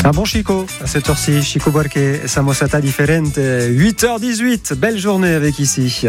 Un bon Chico, à cette heure-ci, Chico Buarque et Samosata Differente, 8h18, belle journée avec ici.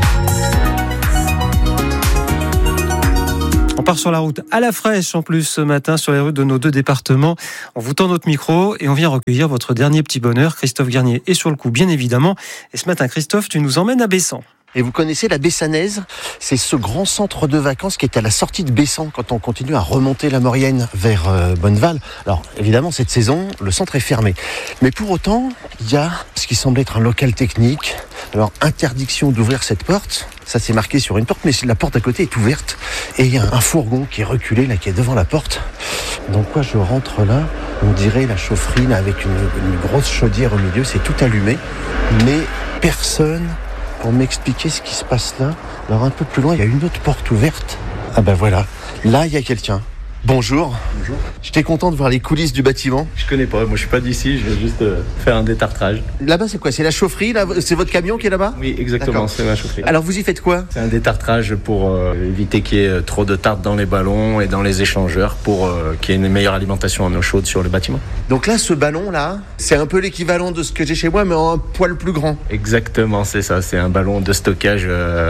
On part sur la route à la fraîche en plus ce matin sur les routes de nos deux départements. On vous tend notre micro et on vient recueillir votre dernier petit bonheur. Christophe Garnier est sur le coup, bien évidemment. Et ce matin, Christophe, tu nous emmènes à Bessan. Et vous connaissez la Bessanaise? C'est ce grand centre de vacances qui est à la sortie de Bessan quand on continue à remonter la Maurienne vers Bonneval. Alors évidemment cette saison, le centre est fermé. Mais pour autant, il y a ce qui semble être un local technique. Alors interdiction d'ouvrir cette porte, ça c'est marqué sur une porte, mais la porte à côté est ouverte. Et il y a un fourgon qui est reculé là, qui est devant la porte. Donc moi je rentre là, on dirait la chaufferie là, avec une grosse chaudière au milieu, c'est tout allumé. Mais personne pour m'expliquer ce qui se passe là. Alors un peu plus loin, il y a une autre porte ouverte. Ah ben voilà, là il y a quelqu'un. Bonjour. Bonjour. J'étais content de voir les coulisses du bâtiment. Je connais pas, moi je suis pas d'ici, je vais juste faire un détartrage. Là-bas c'est quoi? C'est la chaufferie là? C'est votre camion qui est là-bas? Oui, exactement, D'accord. c'est ma chaufferie. Alors vous y faites quoi? C'est un détartrage pour éviter qu'il y ait trop de tartes dans les ballons et dans les échangeurs pour qu'il y ait une meilleure alimentation en eau chaude sur le bâtiment. Donc là, ce ballon là, c'est un peu l'équivalent de ce que j'ai chez moi, mais en un poil plus grand. Exactement, c'est ça, c'est un ballon de stockage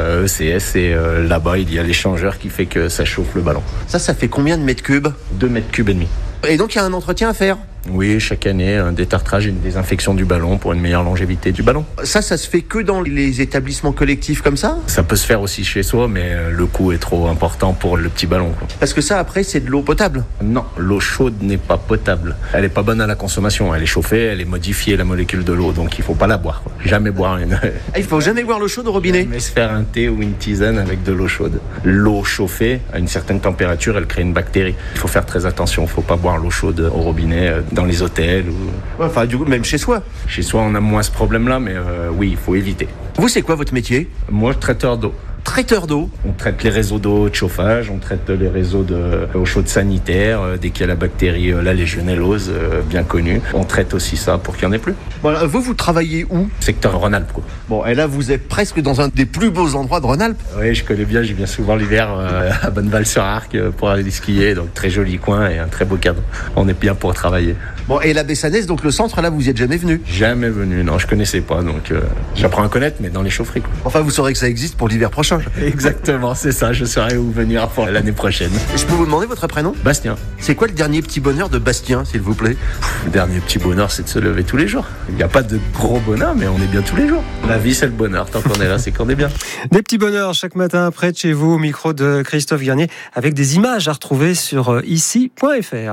ECS et là-bas il y a l'échangeur qui fait que ça chauffe le ballon. Ça fait combien de mètres cubes? 2 mètres cubes et demi. Et donc il y a un entretien à faire? Oui, chaque année, un détartrage et une désinfection du ballon pour une meilleure longévité du ballon. Ça se fait que dans les établissements collectifs comme ça? Ça peut se faire aussi chez soi, mais le coût est trop important pour le petit ballon, quoi. Parce que ça, après, c'est de l'eau potable? Non, l'eau chaude n'est pas potable. Elle n'est pas bonne à la consommation. Elle est chauffée, elle est modifiée, la molécule de l'eau. Donc il ne faut pas la boire, quoi. Jamais boire une... Il faut jamais boire l'eau chaude au robinet? Mais se faire un thé ou une tisane avec de l'eau chaude. L'eau chauffée, à une certaine température, elle crée une bactérie. Il faut faire très attention. Il ne faut pas boire l'eau chaude au robinet, dans les hôtels. Ouais, enfin, du coup, même chez soi. Chez soi, on a moins ce problème-là, mais oui, il faut éviter. Vous, c'est quoi votre métier? Moi, traiteur d'eau. Traiteur d'eau? On traite les réseaux d'eau de chauffage, on traite les réseaux d'eau chaude sanitaire, dès qu'il y a la bactérie, la légionellose, bien connue. On traite aussi ça pour qu'il n'y en ait plus. Bon, alors, vous travaillez où? Secteur Rhône-Alpes, quoi. Bon, et là, vous êtes presque dans un des plus beaux endroits de Rhône-Alpes. Oui, je connais bien, j'y viens souvent l'hiver à Bonneval-sur-Arc pour aller skier, donc très joli coin et un très beau cadre. On est bien pour travailler. Bon, et la Bessanaise, donc le centre, là, vous y êtes jamais venu? Jamais venu, non, je connaissais pas, donc j'apprends à connaître, mais dans les chaufferies, quoi. Enfin, vous saurez que ça existe pour l'hiver prochain. Exactement, c'est ça, je saurai où venir pour l'année prochaine. Je peux vous demander votre prénom? Bastien. C'est quoi le dernier petit bonheur de Bastien, s'il vous plaît? Le dernier petit bonheur, c'est de se lever tous les jours. Il n'y a pas de gros bonheur, mais on est bien tous les jours. La vie, c'est le bonheur. Tant qu'on est là, c'est qu'on est bien. Des petits bonheurs chaque matin près de chez vous, au micro de Christophe Garnier, avec des images à retrouver sur ici.fr.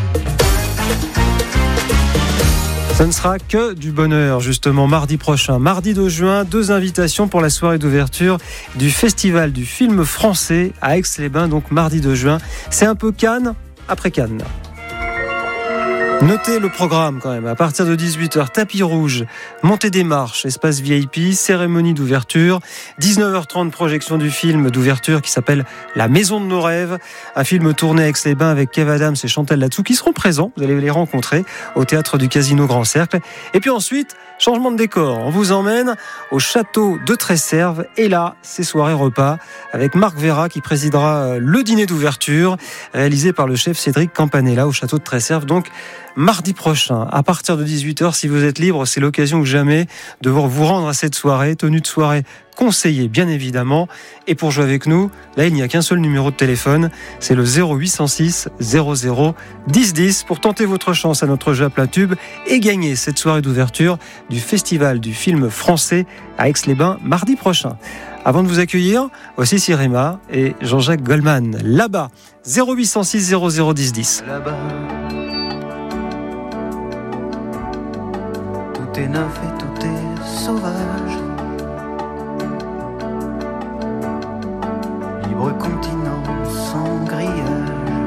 Ce ne sera que du bonheur, justement, mardi prochain. Mardi 2 juin, 2 invitations pour la soirée d'ouverture du Festival du film français à Aix-les-Bains, donc mardi 2 juin. C'est un peu Cannes après Cannes. Notez le programme quand même. À partir de 18h, tapis rouge, montée des marches, espace VIP, cérémonie d'ouverture. 19h30, projection du film d'ouverture qui s'appelle La Maison de nos rêves. Un film tourné à Aix-les-Bains avec Kev Adams et Chantal Latsou qui seront présents. Vous allez les rencontrer au théâtre du Casino Grand Cercle. Et puis ensuite, changement de décor. On vous emmène au château de Tresserve. Et là, c'est soirée repas avec Marc Vera qui présidera le dîner d'ouverture réalisé par le chef Cédric Campanella au château de Tresserve. Donc, mardi prochain, à partir de 18h, si vous êtes libre, c'est l'occasion ou jamais de vous rendre à cette soirée, tenue de soirée conseillée bien évidemment. Et pour jouer avec nous, là il n'y a qu'un seul numéro de téléphone, c'est le 0806 00 10 10 pour tenter votre chance à notre jeu à plein tube et gagner cette soirée d'ouverture du Festival du film français à Aix-les-Bains mardi prochain. Avant de vous accueillir, voici Sirima et Jean-Jacques Goldman. Là-bas, 0806 00 10 10. Là-bas, tout est neuf et tout est sauvage. Libre continent sans grillage.